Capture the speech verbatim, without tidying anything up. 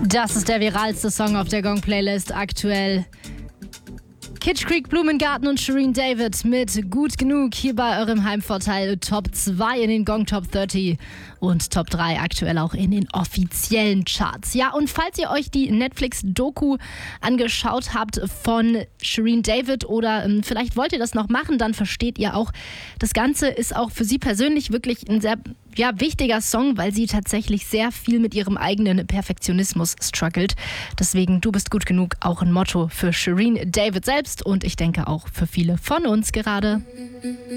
Das ist der viralste Song auf der Gong-Playlist aktuell. Kitsch Creek, Blumengarten und Shirin David mit Gut Genug hier bei eurem Heimvorteil Top zwei in den Gong Top dreißig und Top drei aktuell auch in den offiziellen Charts. Ja, und falls ihr euch die Netflix-Doku angeschaut habt von Shirin David oder ähm, vielleicht wollt ihr das noch machen, dann versteht ihr auch, das Ganze ist auch für sie persönlich wirklich ein sehr ja, wichtiger Song, weil sie tatsächlich sehr viel mit ihrem eigenen Perfektionismus struggelt. Deswegen, du bist gut genug, auch ein Motto für Shirin David selbst und ich denke auch für viele von uns gerade.